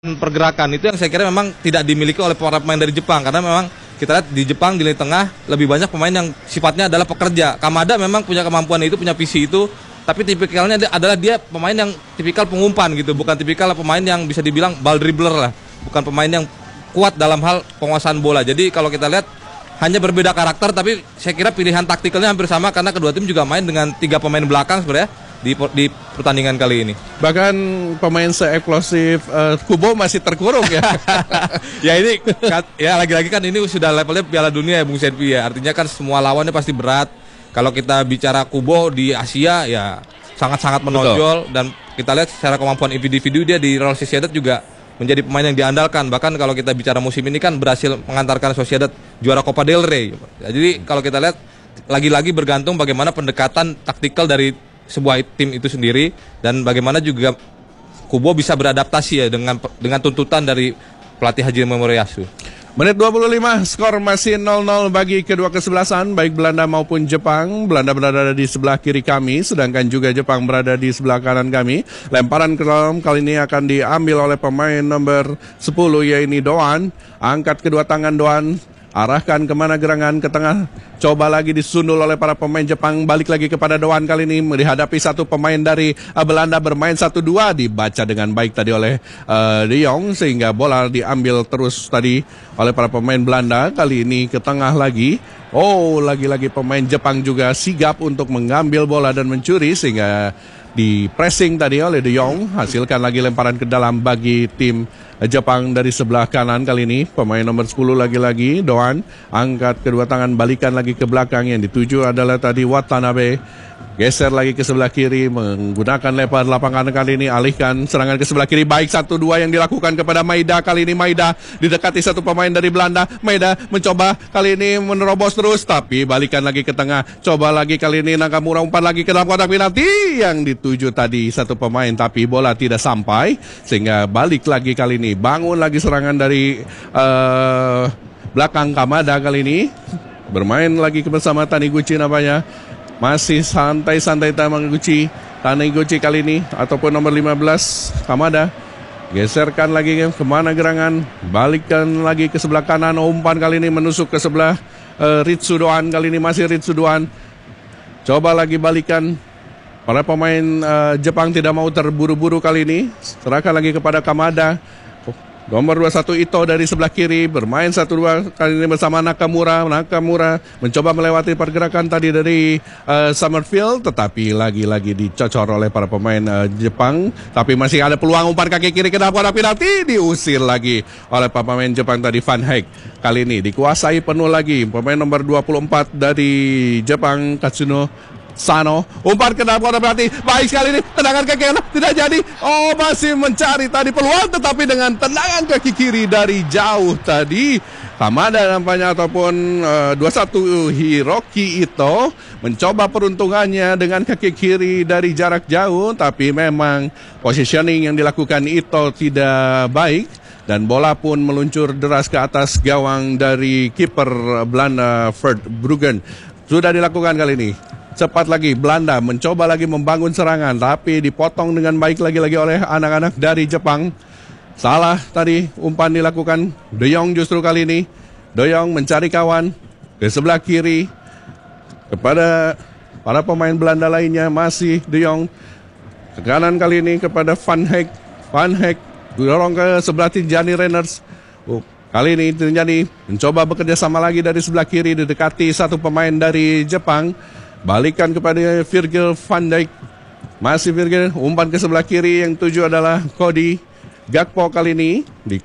pergerakan itu yang saya kira memang tidak dimiliki oleh para pemain dari Jepang, karena memang kita lihat di Jepang di lini tengah lebih banyak pemain yang sifatnya adalah pekerja. Kamada memang punya kemampuan itu, punya visi itu, tapi tipikalnya adalah dia pemain yang tipikal pengumpan gitu, bukan tipikal pemain yang bisa dibilang ball dribbler lah, bukan pemain yang kuat dalam hal penguasaan bola. Jadi kalau kita lihat hanya berbeda karakter, tapi saya kira pilihan taktikalnya hampir sama karena kedua tim juga main dengan 3 pemain belakang sebenarnya di pertandingan kali ini. Bahkan pemain se-eksplosif Kubo masih terkurung ya. Ya ini ya lagi-lagi kan ini sudah levelnya Piala Dunia ya Bung Senpi ya. Artinya kan semua lawannya pasti berat. Kalau kita bicara Kubo di Asia ya sangat-sangat menonjol. Betul. Dan kita lihat secara kemampuan individu dia di Real Sociedad juga menjadi pemain yang diandalkan. Bahkan kalau kita bicara musim ini kan berhasil mengantarkan Sociedad juara Copa del Rey. Jadi kalau kita lihat lagi-lagi bergantung bagaimana pendekatan taktikal dari sebuah tim itu sendiri dan bagaimana juga Kubo bisa beradaptasi ya dengan tuntutan dari pelatih Hajime Moriyasu. Menit 25, skor masih 0-0 bagi kedua kesebelasan, baik Belanda maupun Jepang. Belanda berada di sebelah kiri kami, sedangkan juga Jepang berada di sebelah kanan kami. Lemparan ke dalam kali ini akan diambil oleh pemain nomor 10, yaitu Doan. Angkat kedua tangan Doan, arahkan kemana gerangan, ke tengah. Coba lagi disundul oleh para pemain Jepang. Balik lagi kepada Doan kali ini dihadapi satu pemain dari Belanda bermain 1-2. Dibaca dengan baik tadi oleh De Jong, sehingga bola diambil terus tadi oleh para pemain Belanda. Kali ini ke tengah lagi. Oh, lagi-lagi pemain Jepang juga sigap untuk mengambil bola dan mencuri, sehingga di pressing tadi oleh De Jong. Hasilkan lagi lemparan ke dalam bagi tim Jepang dari sebelah kanan. Kali ini pemain nomor 10 lagi-lagi Doan. Angkat kedua tangan, balikan lagi ke belakang. Yang dituju adalah tadi Watanabe. Geser lagi ke sebelah kiri menggunakan lebar lapangan kali ini. Alihkan serangan ke sebelah kiri. Baik 1-2 yang dilakukan kepada Maeda. Kali ini Maeda didekati satu pemain dari Belanda. Maeda mencoba kali ini menerobos terus, tapi balikan lagi ke tengah. Coba lagi kali ini Nakamura umpan lagi ke dalam kotak penalti. Yang dituju tadi satu pemain, tapi bola tidak sampai, sehingga balik lagi kali ini. Bangun lagi serangan dari belakang Kamada kali ini. Bermain lagi bersama Taniguchi namanya. Masih santai-santai Taniguchi kali ini, ataupun nomor 15 Kamada. Geserkan lagi kemana gerangan, balikkan lagi ke sebelah kanan. Umpan kali ini menusuk ke sebelah Ritsu Doan. Kali ini masih Ritsu Doan. Coba lagi balikan. Para pemain Jepang tidak mau terburu-buru kali ini. Serahkan lagi kepada Kamada. Nomor 21 Ito dari sebelah kiri bermain 1-2 kali ini bersama Nakamura. Nakamura mencoba melewati pergerakan tadi dari Summerfield, tetapi lagi-lagi dicocor oleh para pemain Jepang. Tapi masih ada peluang umpan kaki kiri ke dalam kotak penalti, diusir lagi oleh para pemain Jepang tadi. Van Heek kali ini dikuasai penuh lagi pemain nomor 24 dari Jepang, Katsuno Sano. Umpan ke dalam kotak penalti, baik sekali ini, tendangan kaki kanan tidak jadi. Oh, masih mencari tadi peluang, tetapi dengan tendangan kaki kiri dari jauh tadi Kamada nampaknya, ataupun 21 Hiroki Ito mencoba peruntungannya dengan kaki kiri dari jarak jauh, tapi memang positioning yang dilakukan Ito tidak baik dan bola pun meluncur deras ke atas gawang dari kiper Belanda Verbruggen. Sudah dilakukan kali ini. Cepat lagi Belanda mencoba lagi membangun serangan, tapi dipotong dengan baik lagi-lagi oleh anak-anak dari Jepang. Salah tadi umpan dilakukan De Jong justru kali ini. De Jong mencari kawan ke sebelah kiri kepada para pemain Belanda lainnya. Masih De Jong ke kanan kali ini kepada Van Heek. Van Heek dorong ke sebelah Tijani Reiners. Kali ini Tijani mencoba bekerja sama lagi dari sebelah kiri, didekati satu pemain dari Jepang. Balikan kepada Virgil van Dijk. Masih Virgil, umpan ke sebelah kiri, yang tuju adalah Cody Gakpo kali ini.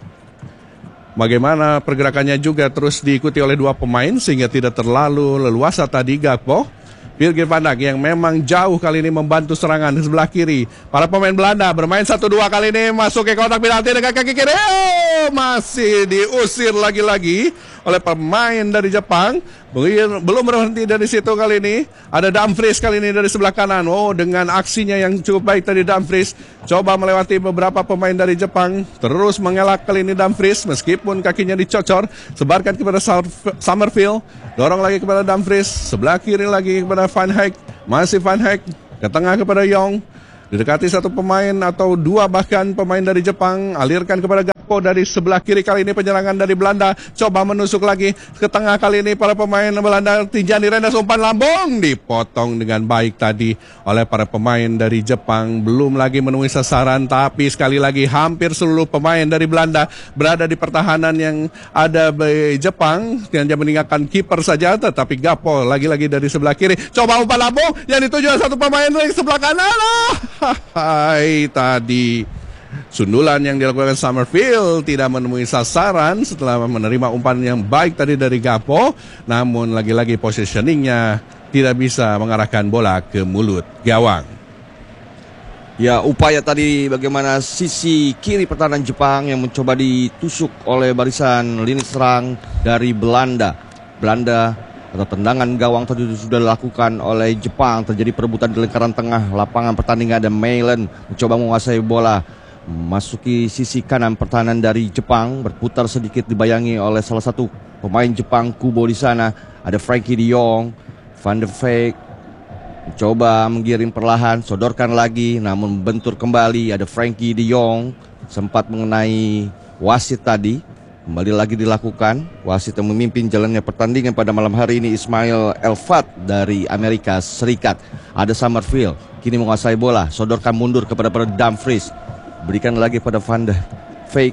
Bagaimana pergerakannya juga terus diikuti oleh dua pemain, sehingga tidak terlalu leluasa tadi Gakpo. Virgil van Dijk yang memang jauh kali ini membantu serangan di sebelah kiri. Para pemain Belanda bermain 1-2 kali ini, masuk ke kotak penalti dengan kaki kiri. Masih diusir lagi-lagi oleh pemain dari Jepang. Belum berhenti dari situ kali ini. Ada Dumfries kali ini dari sebelah kanan. Oh, dengan aksinya yang cukup baik tadi Dumfries. Coba melewati beberapa pemain dari Jepang. Terus mengelak kali ini Dumfries, meskipun kakinya dicocor. Sebarkan kepada Summerfield. Dorong lagi kepada Dumfries. Sebelah kiri lagi kepada Van Heek. Masih Van Heek. Ke tengah kepada Young. Didekati satu pemain atau dua bahkan pemain dari Jepang. Alirkan kepada Gakpo dari sebelah kiri. Kali ini penyerangan dari Belanda. Coba menusuk lagi ke tengah kali ini para pemain Belanda. Tijani Rendas umpan lambung. Dipotong dengan baik tadi oleh para pemain dari Jepang. Belum lagi menemui sasaran. Tapi sekali lagi hampir seluruh pemain dari Belanda berada di pertahanan yang ada di Jepang. Hanya meninggalkan kiper saja. Tetapi Gakpo lagi-lagi dari sebelah kiri. Coba umpan lambung yang dituju satu pemain dari sebelah kanan. Hai tadi sundulan yang dilakukan Summerfield tidak menemui sasaran setelah menerima umpan yang baik tadi dari Gakpo, namun lagi-lagi positioningnya tidak bisa mengarahkan bola ke mulut gawang. Ya, upaya tadi bagaimana sisi kiri pertahanan Jepang yang mencoba ditusuk oleh barisan lini serang dari Belanda. Atau tendangan gawang tadi sudah dilakukan oleh Jepang. Terjadi perebutan di lingkaran tengah lapangan pertandingan. Ada Mailen mencoba menguasai bola, masuki sisi kanan pertahanan dari Jepang, berputar sedikit dibayangi oleh salah satu pemain Jepang, Kubo di sana. Ada Frankie de Jong, Van de Beek mencoba menggiring perlahan, sodorkan lagi namun bentur kembali. Ada Frankie de Jong sempat mengenai wasit tadi. Kembali lagi dilakukan. Wasit yang memimpin jalannya pertandingan pada malam hari ini Ismail Elfat dari Amerika Serikat. Ada Summerfield kini menguasai bola, sodorkan mundur kepada Dumfries, berikan lagi pada Van de Beek.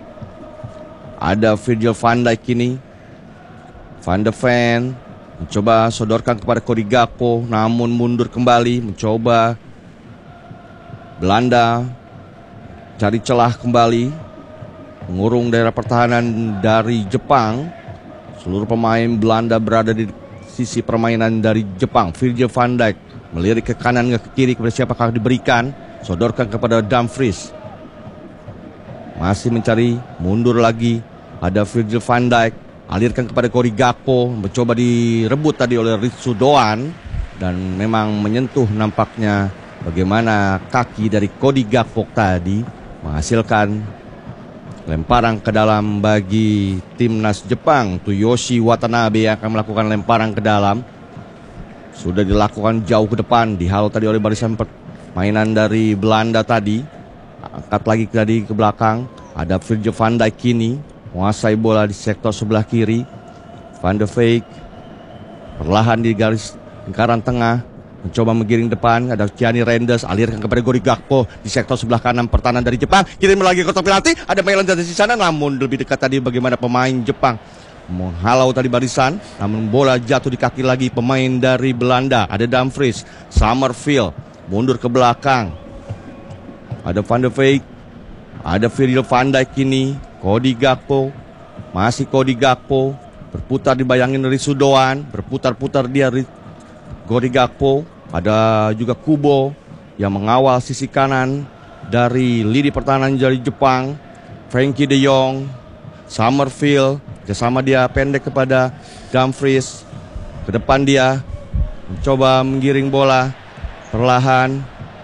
Ada Virgil van Dijk kini. Van de Ven mencoba sodorkan kepada Cody Gakpo, namun mundur kembali. Mencoba Belanda cari celah kembali, mengurung daerah pertahanan dari Jepang. Seluruh pemain Belanda berada di sisi permainan dari Jepang. Virgil van Dijk melirik ke kanan ke kiri kepada siapakah diberikan. Sodorkan kepada Dumfries. Masih mencari, mundur lagi. Ada Virgil van Dijk, alirkan kepada Cody Gakpo. Mencoba direbut tadi oleh Ritsu Doan. Dan memang menyentuh nampaknya bagaimana kaki dari Cody Gakpo tadi menghasilkan lemparan ke dalam bagi timnas Jepang. Tsuyoshi Watanabe yang akan melakukan lemparan ke dalam. Sudah dilakukan jauh ke depan, dihalau tadi oleh barisan permainan dari Belanda tadi. Angkat lagi tadi ke belakang. Ada Virgil van Dijk kini menguasai bola di sektor sebelah kiri. Van de Beek perlahan di garis lingkaran tengah, mencoba menggiring depan. Ada Tijani Rendas, alirkan kepada Cody Gakpo di sektor sebelah kanan pertahanan dari Jepang. Kirim lagi ke kotak penalti. Ada Mailen dari sana, namun lebih dekat tadi bagaimana pemain Jepang menghalau tadi barisan, namun bola jatuh di kaki lagi pemain dari Belanda. Ada Dumfries, Summerfield mundur ke belakang. Ada Van de Beek, ada Virgil van Dijk kini. Cody Gakpo, masih Cody Gakpo, berputar dibayangin dari Sudoan, berputar-putar dia Cody Gakpo. Ada juga Kubo yang mengawal sisi kanan dari lini pertahanan dari Jepang. Frankie de Jong, Summerfield, bersama dia pendek kepada Dumfries. Ke depan dia mencoba menggiring bola perlahan.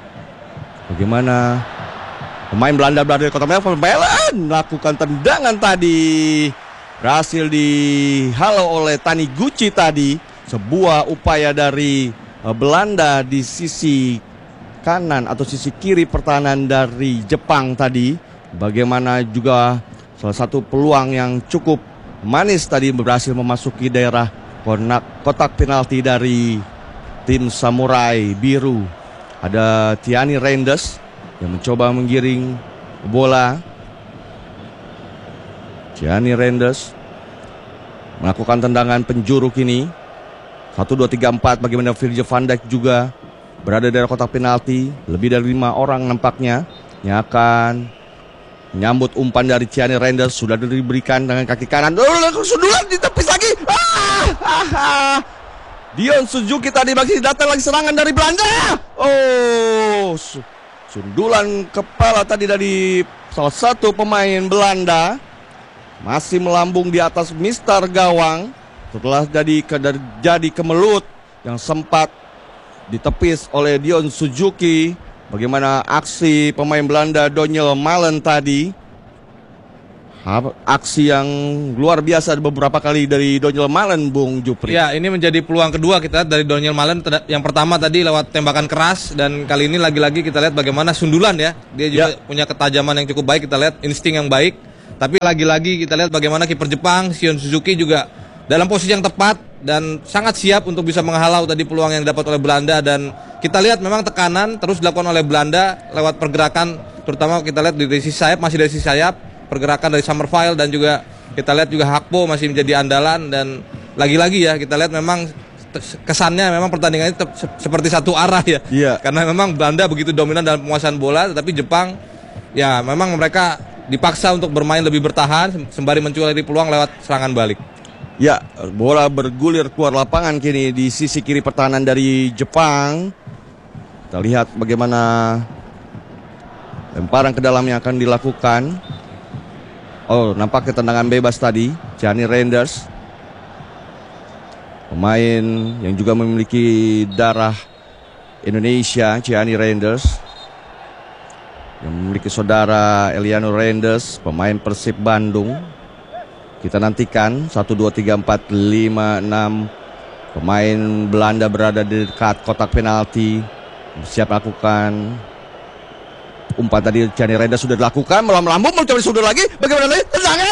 Bagaimana pemain Belanda berada di kota merah. Mailen melakukan tendangan tadi, berhasil dihalau oleh Taniguchi tadi. Sebuah upaya dari Belanda di sisi kanan atau sisi kiri pertahanan dari Jepang tadi. Bagaimana juga salah satu peluang yang cukup manis tadi berhasil memasuki daerah kotak penalti dari tim Samurai Biru. Ada Tijani Rendas yang mencoba menggiring bola. Tijani Rendas melakukan tendangan penjuru kini. 1, 2, 3, 4. Bagaimana Virgil van Dijk juga berada di daerah kotak penalti. Lebih dari 5 orang nampaknya yang akan menyambut umpan dari Tijani Rendas. Sudah diberikan dengan kaki kanan. Sundulan ditepis lagi. Dion Suzuki tadi masih datang lagi serangan dari Belanda. Sundulan kepala tadi dari salah satu pemain Belanda. Masih melambung di atas mister gawang. Setelah jadi kemelut yang sempat ditepis oleh Dion Suzuki. Bagaimana aksi pemain Belanda Daniel Malen tadi. aksi yang luar biasa beberapa kali dari Donyell Malen, Bung Jupri. Ya, ini menjadi peluang kedua kita dari Donyell Malen. Yang pertama tadi lewat tembakan keras, dan kali ini lagi-lagi kita lihat bagaimana sundulan ya. Dia juga punya ketajaman yang cukup baik, kita lihat insting yang baik. Tapi lagi-lagi kita lihat bagaimana kiper Jepang, Shion Suzuki juga dalam posisi yang tepat dan sangat siap untuk bisa menghalau tadi peluang yang dapat oleh Belanda. Dan kita lihat memang tekanan terus dilakukan oleh Belanda lewat pergerakan, terutama kita lihat dari sisi sayap, masih dari sisi sayap. Pergerakan dari Summerville dan juga kita lihat juga Hakpo masih menjadi andalan. Dan lagi-lagi ya kita lihat memang kesannya memang pertandingan ini seperti satu arah ya. Karena memang Belanda begitu dominan dalam penguasaan bola, tetapi Jepang ya memang mereka dipaksa untuk bermain lebih bertahan sembari mencuri peluang lewat serangan balik. Ya, bola bergulir keluar lapangan kini di sisi kiri pertahanan dari Jepang. Kita lihat bagaimana lemparan ke dalam yang akan dilakukan. Oh, nampaknya tendangan bebas tadi, Gianni Reinders. Pemain yang juga memiliki darah Indonesia, Gianni Reinders. Yang memiliki saudara Eliano Reinders, pemain Persib Bandung. Kita nantikan 1, 2, 3, 4, 5, 6 pemain Belanda berada di dekat kotak penalti, siap lakukan umpan. Tadi Gianni Reinders sudah dilakukan, melambung mencoba sudut lagi. Bagaimana lagi? Tendangan.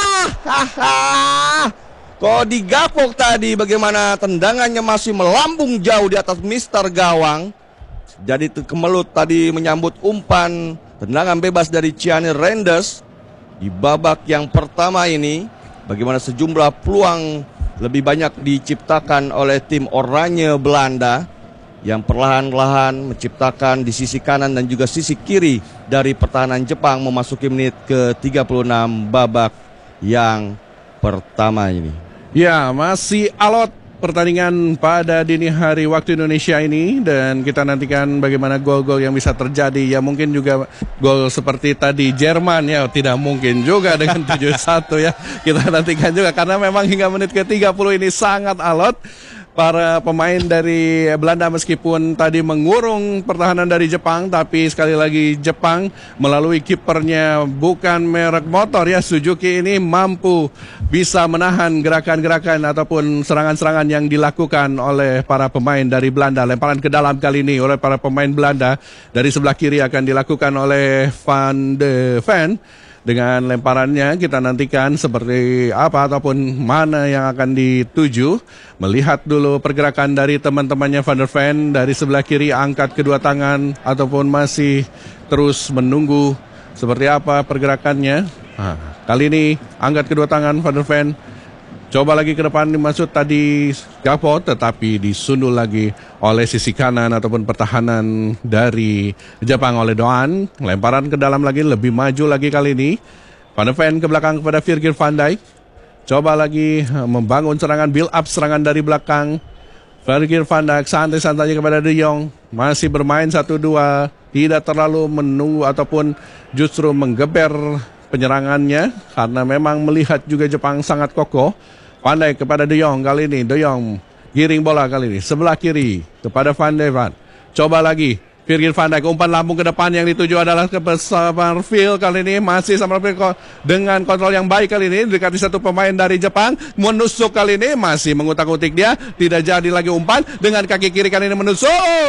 Kok digapok tadi, bagaimana tendangannya masih melambung jauh di atas Mister Gawang. Jadi kemelut tadi menyambut umpan tendangan bebas dari Gianni Reinders di babak yang pertama ini. Bagaimana sejumlah peluang lebih banyak diciptakan oleh tim Oranje Belanda yang perlahan-lahan menciptakan di sisi kanan dan juga sisi kiri dari pertahanan Jepang memasuki menit ke-36 babak yang pertama ini. Ya, masih alot pertandingan pada dini hari waktu Indonesia ini, dan kita nantikan bagaimana gol-gol yang bisa terjadi. Ya mungkin juga gol seperti tadi Jerman ya, tidak mungkin juga dengan 7-1 ya. Kita nantikan juga karena memang hingga menit ke-30 ini sangat alot. Para pemain dari Belanda meskipun tadi mengurung pertahanan dari Jepang, tapi sekali lagi Jepang melalui kipernya bukan merek motor ya, Suzuki ini mampu bisa menahan gerakan-gerakan ataupun serangan-serangan yang dilakukan oleh para pemain dari Belanda. Lemparan ke dalam kali ini oleh para pemain Belanda dari sebelah kiri akan dilakukan oleh Van de Ven. Dengan lemparannya kita nantikan seperti apa ataupun mana yang akan dituju. Melihat dulu pergerakan dari teman-temannya Van der Ven dari sebelah kiri, angkat kedua tangan ataupun masih terus menunggu seperti apa pergerakannya. Kali ini angkat kedua tangan Van der Ven. Coba lagi ke depan dimaksud tadi Gapo, tetapi disundul lagi oleh sisi kanan ataupun pertahanan dari Jepang oleh Doan. Lemparan ke dalam lagi, lebih maju lagi kali ini. Van der Ven ke belakang kepada Virgil van Dijk. Coba lagi membangun serangan, build up serangan dari belakang. Virgil van Dijk santai-santai kepada De Jong. Masih bermain 1-2, tidak terlalu menunggu ataupun justru menggeber penyerangannya karena memang melihat juga Jepang sangat kokoh. Van Dijk kepada De Jong kali ini. De Jong giring bola kali ini sebelah kiri kepada Van de Ven. Coba lagi Virgil van Dijk, umpan lambung ke depan yang dituju adalah ke Summerville kali ini. Masih Summerville dengan kontrol yang baik kali ini, dekati satu pemain dari Jepang, menusuk kali ini, masih mengutak-utik dia, tidak jadi lagi umpan dengan kaki kiri kali ini menusuk.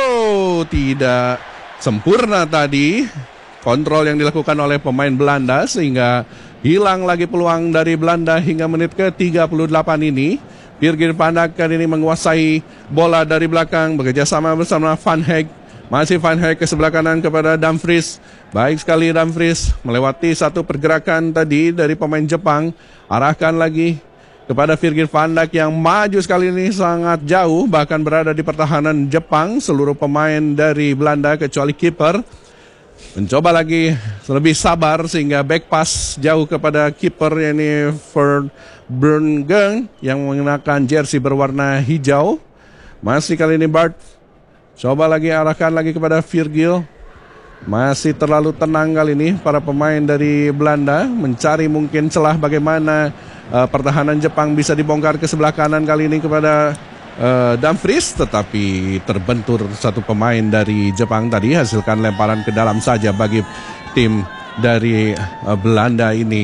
Tidak sempurna tadi kontrol yang dilakukan oleh pemain Belanda sehingga hilang lagi peluang dari Belanda hingga menit ke-38 ini. Virgil van Dijk kali ini menguasai bola dari belakang bekerjasama bersama Van Heg. Masih Van Heg ke sebelah kanan kepada Dumfries. Baik sekali Dumfries melewati satu pergerakan tadi dari pemain Jepang. Arahkan lagi kepada Virgil van Dijk yang maju sekali ini sangat jauh, bahkan berada di pertahanan Jepang. Seluruh pemain dari Belanda kecuali kiper mencoba lagi lebih sabar sehingga back pass jauh kepada kiper yakni Verbruggen yang mengenakan jersey berwarna hijau. Masih kali ini Bart coba lagi arahkan lagi kepada Virgil. Masih terlalu tenang kali ini para pemain dari Belanda mencari mungkin celah bagaimana pertahanan Jepang bisa dibongkar ke sebelah kanan kali ini kepada Dumfries, tetapi terbentur satu pemain dari Jepang tadi, hasilkan lemparan ke dalam saja bagi tim dari Belanda ini.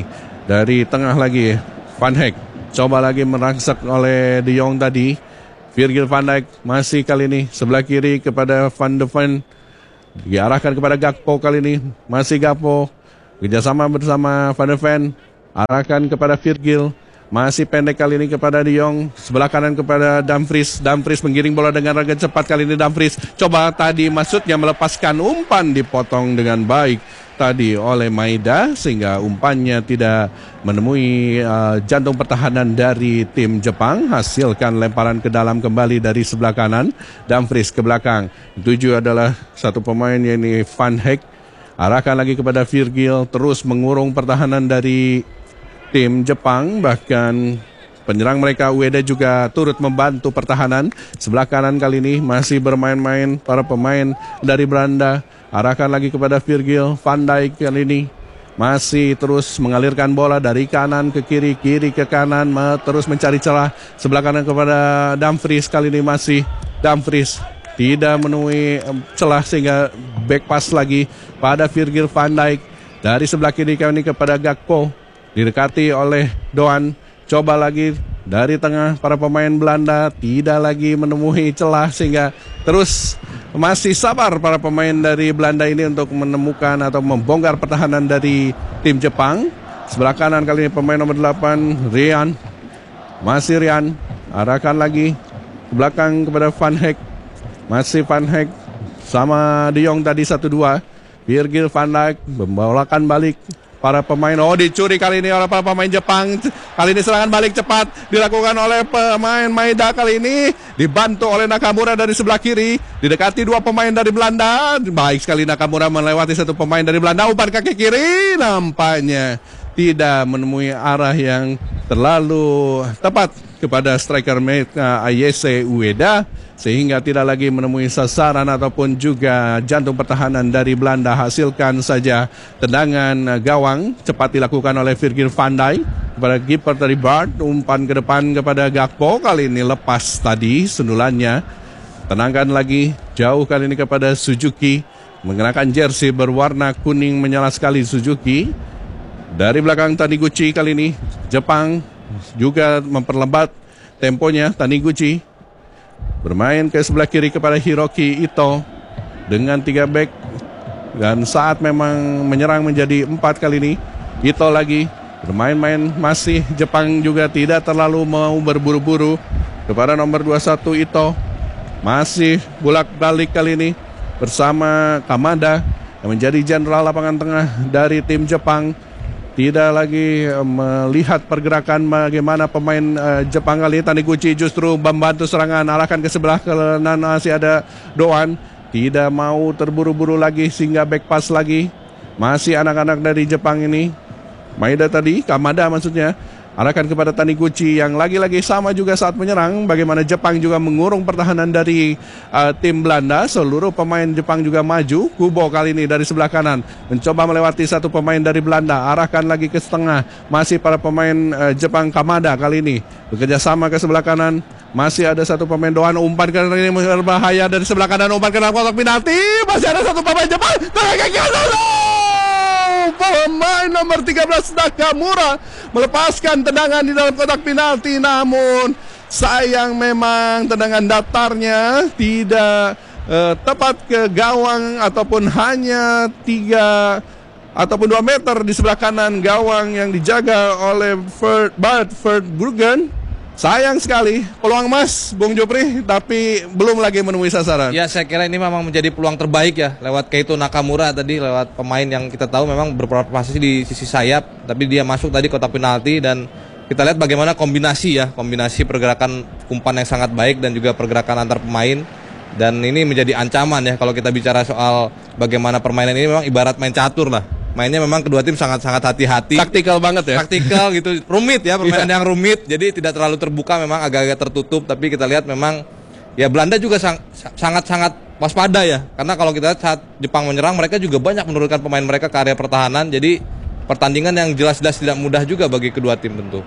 Dari tengah lagi Van Hek. Coba lagi merangsak oleh De Jong tadi. Virgil van Dijk masih kali ini sebelah kiri kepada Van de Ven. Diarahkan kepada Gakpo kali ini. Masih Gakpo. Kerjasama bersama Van de Ven. Arahkan kepada Virgil. Masih pendek kali ini kepada De Jong. Sebelah kanan kepada Dumfries. Dumfries menggiring bola dengan raga cepat kali ini Dumfries. Coba tadi maksudnya melepaskan umpan, dipotong dengan baik tadi oleh Maeda. Sehingga umpannya tidak menemui jantung pertahanan dari tim Jepang. Hasilkan lemparan ke dalam kembali dari sebelah kanan. Dumfries ke belakang. Tujuh adalah satu pemain yakni Van Hek. Arahkan lagi kepada Virgil. Terus mengurung pertahanan dari tim Jepang, bahkan penyerang mereka Ueda juga turut membantu pertahanan. Sebelah kanan kali ini masih bermain-main para pemain dari Belanda. Arahkan lagi kepada Virgil van Dijk kali ini. Masih terus mengalirkan bola dari kanan ke kiri, kiri ke kanan, terus mencari celah. Sebelah kanan kepada Dumfries kali ini masih Dumfries. Tidak menemui celah sehingga back pass lagi pada Virgil van Dijk. Dari sebelah kiri kali ini kepada Gakpo. Didekati oleh Doan. Coba lagi dari tengah para pemain Belanda. Tidak lagi menemui celah sehingga terus masih sabar para pemain dari Belanda ini untuk menemukan atau membongkar pertahanan dari tim Jepang. Sebelah kanan kali ini pemain nomor 8 Rian. Masih Rian. Arahkan lagi ke belakang kepada Van Hek. Masih Van Hek sama De Jong tadi 1-2. Virgil van Dijk membolakan balik para pemain. Oh, dicuri kali ini oleh para pemain Jepang. Kali ini serangan balik cepat dilakukan oleh pemain Maeda. Kali ini dibantu oleh Nakamura dari sebelah kiri. Didekati dua pemain dari Belanda. Baik sekali Nakamura melewati satu pemain dari Belanda. Umpan kaki kiri nampaknya tidak menemui arah yang terlalu tepat kepada striker Ayese Ueda, sehingga tidak lagi menemui sasaran ataupun juga jantung pertahanan dari Belanda. Hasilkan saja tendangan gawang cepat dilakukan oleh Virgil van Dijk kepada kiper dari Bart. Umpan ke depan kepada Gakpo, kali ini lepas tadi sundulannya. Tenangkan lagi jauh kali ini kepada Suzuki, mengenakan jersey berwarna kuning menyala sekali Suzuki. Dari belakang Taniguchi kali ini Jepang juga memperlambat temponya. Taniguchi bermain ke sebelah kiri kepada Hiroki Ito dengan 3 back, dan saat memang menyerang menjadi 4 kali ini. Ito lagi bermain-main, masih Jepang juga tidak terlalu mau berburu-buru kepada nomor 21 Ito. Masih bolak-balik kali ini bersama Kamada yang menjadi jenderal lapangan tengah dari tim Jepang. Tidak lagi melihat pergerakan bagaimana pemain Jepang kali ini. Taniguchi justru membantu serangan, arahkan ke sebelah kanan, masih ada Doan. Tidak mau terburu-buru lagi sehingga back pass lagi. Masih anak-anak dari Jepang ini. Maeda tadi, Kamada maksudnya. Arahkan kepada Taniguchi yang lagi-lagi sama juga saat menyerang. Bagaimana Jepang juga mengurung pertahanan dari tim Belanda. Seluruh pemain Jepang juga maju. Kubo kali ini dari sebelah kanan mencoba melewati satu pemain dari Belanda. Arahkan lagi ke setengah. Masih para pemain Jepang. Kamada kali ini bekerja sama ke sebelah kanan. Masih ada satu pemain Doan. Umpan ke ini berbahaya dari sebelah kanan. Umpan ke dalam kotak penalti. Masih ada satu pemain Jepang. Pemain nomor 13 Nakamura melepaskan tendangan di dalam kotak penalti, namun sayang memang tendangan datarnya tidak tepat ke gawang ataupun hanya 3 ataupun 2 meter di sebelah kanan gawang yang dijaga oleh Bart Verbruggen. Sayang sekali, peluang emas Bung Jopri, tapi belum lagi menemui sasaran. Ya, saya kira ini memang menjadi peluang terbaik ya, lewat Keito Nakamura tadi, lewat pemain yang kita tahu memang berprestasi di sisi sayap, tapi dia masuk tadi kotak penalti, dan kita lihat bagaimana kombinasi pergerakan umpan yang sangat baik dan juga pergerakan antar pemain, dan ini menjadi ancaman ya kalau kita bicara soal bagaimana permainan ini. Memang ibarat main catur lah. Mainnya memang kedua tim sangat-sangat hati-hati. Taktikal banget ya. Taktikal gitu, rumit ya, permainan yang rumit. Jadi tidak terlalu terbuka, memang agak-agak tertutup. Tapi kita lihat memang ya Belanda juga sangat-sangat waspada ya. Karena kalau kita lihat saat Jepang menyerang, mereka juga banyak menurunkan pemain mereka ke area pertahanan. Jadi pertandingan yang jelas-jelas tidak mudah juga bagi kedua tim tentu.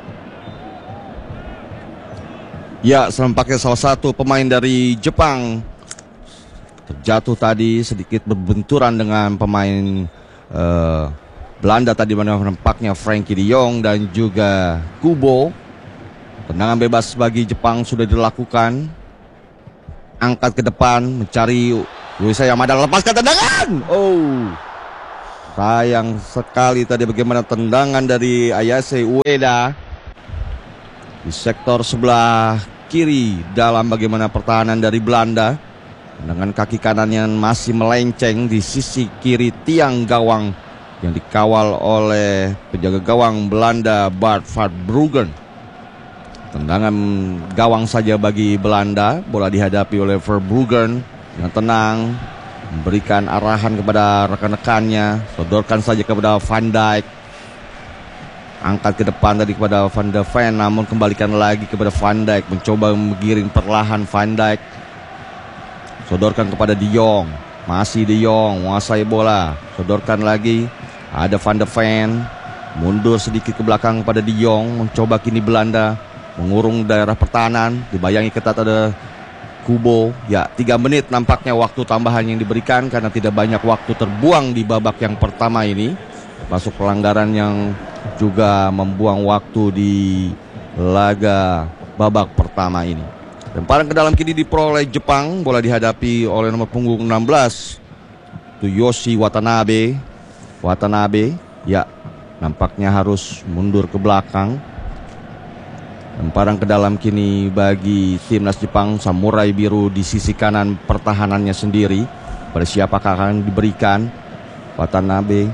Ya, selampaknya salah satu pemain dari Jepang terjatuh tadi, sedikit berbenturan dengan pemain Belanda tadi nampaknya Frankie de Jong dan juga Kubo. Tendangan bebas bagi Jepang sudah dilakukan. Angkat ke depan mencari Yuisa Yamada, lepaskan tendangan. Oh, sayang sekali tadi bagaimana tendangan dari Ayase Ueda di sektor sebelah kiri dalam bagaimana pertahanan dari Belanda. Dengan kaki kanan yang masih melenceng di sisi kiri tiang gawang yang dikawal oleh penjaga gawang Belanda Bart Verbruggen. Tendangan gawang saja bagi Belanda. Bola dihadapi oleh Verbruggen dengan tenang, memberikan arahan kepada rekan-rekannya, sodorkan saja kepada Van Dijk. Angkat ke depan tadi kepada Van de Ven, namun kembalikan lagi kepada Van Dijk, mencoba menggiring perlahan Van Dijk. Sodorkan kepada De Jong, masih De Jong menguasai bola, sodorkan lagi. Ada Van de Ven, mundur sedikit ke belakang kepada De Jong, mencoba kini Belanda mengurung daerah pertahanan, dibayangi ketat ada Kubo. Ya, 3 menit nampaknya waktu tambahan yang diberikan karena tidak banyak waktu terbuang di babak yang pertama ini. Masuk pelanggaran yang juga membuang waktu di laga babak pertama ini. Lemparan ke dalam kini diperoleh Jepang. Bola dihadapi oleh nomor punggung 16 Tsuyoshi Watanabe. Watanabe, ya, nampaknya harus mundur ke belakang. Lemparan ke dalam kini bagi timnas Jepang. Samurai biru di sisi kanan pertahanannya sendiri. Pada siapakah akan diberikan? Watanabe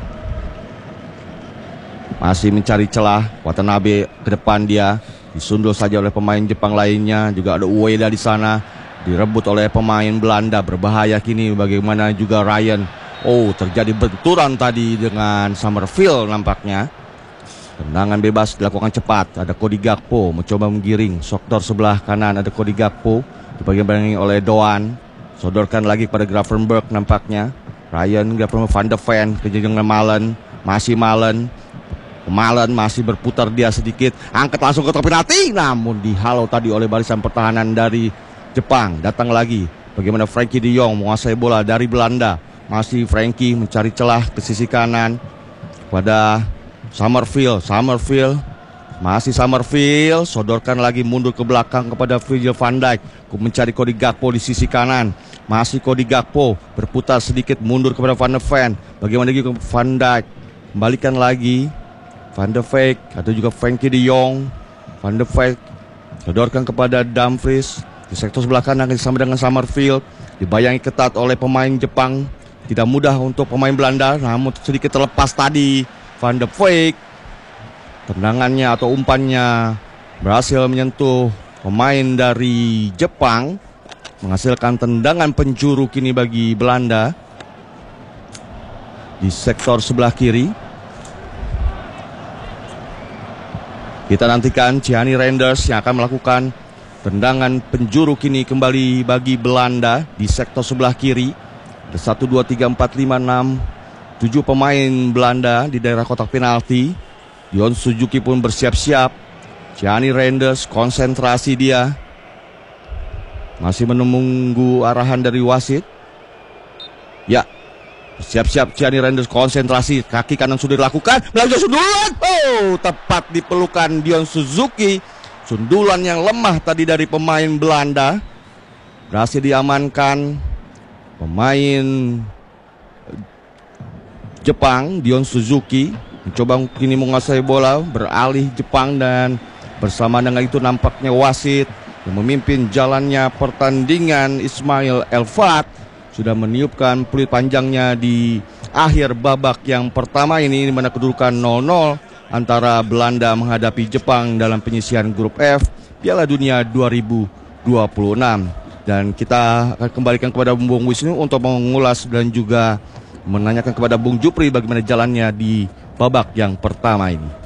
masih mencari celah. Watanabe ke depan, dia disundul saja oleh pemain Jepang lainnya. Juga ada Ueda di sana, direbut oleh pemain Belanda. Berbahaya kini bagaimana juga Ryan. Oh, terjadi benturan tadi dengan Summerfield nampaknya. Tendangan bebas dilakukan cepat. Ada Cody Gakpo mencoba menggiring. Sektor sebelah kanan ada Cody Gakpo, dibayangi oleh Doan. Sodorkan lagi pada Gravenberch nampaknya. Ryan Gravenberch, Van de Ven, kejengan Malen. Masih Malen. Malen masih berputar dia sedikit. Angkat langsung ke penalti. Namun dihalau tadi oleh barisan pertahanan dari Jepang. Datang lagi. Bagaimana Frankie de Jong menguasai bola dari Belanda. Masih Frankie mencari celah ke sisi kanan pada Summerfield. Masih Summerfield. Sodorkan lagi mundur ke belakang kepada Virgil van Dijk. Mencari Cody Gakpo di sisi kanan. Masih Cody Gakpo berputar sedikit mundur kepada Van de Ven. Bagaimana lagi Van Dijk. Kembalikan lagi Van de Beek atau juga Frankie de Jong. Van de Beek sodorkan kepada Dumfries di sektor sebelah kanan bersama dengan Summerfield. Dibayangi ketat oleh pemain Jepang. Tidak mudah untuk pemain Belanda, namun sedikit terlepas tadi Van de Beek. Tendangannya atau umpannya berhasil menyentuh pemain dari Jepang, menghasilkan tendangan penjuru kini bagi Belanda di sektor sebelah kiri. Kita nantikan Gianni Reinders yang akan melakukan tendangan penjuru kini kembali bagi Belanda di sektor sebelah kiri. Ada 1, 2, 3, 4, 5, 6, 7 pemain Belanda di daerah kotak penalti. Dion Suzuki pun bersiap-siap. Gianni Reinders konsentrasi dia. Masih menunggu arahan dari wasit. Ya, siap-siap Gianni Reinders konsentrasi. Kaki kanan sudah dilakukan. Melakukan sundulan. Oh, tepat di pelukan Dion Suzuki. Sundulan yang lemah tadi dari pemain Belanda. Berhasil diamankan pemain Jepang, Dion Suzuki. Mencoba kini menguasai bola, beralih Jepang, dan bersama dengan itu nampaknya wasit yang memimpin jalannya pertandingan, Ismail Elfat, sudah meniupkan peluit panjangnya di akhir babak yang pertama ini, di mana kedudukan 0-0 antara Belanda menghadapi Jepang dalam penyisihan grup F Piala Dunia 2026. Dan kita akan kembalikan kepada Bung Wisnu untuk mengulas dan juga menanyakan kepada Bung Jupri bagaimana jalannya di babak yang pertama ini.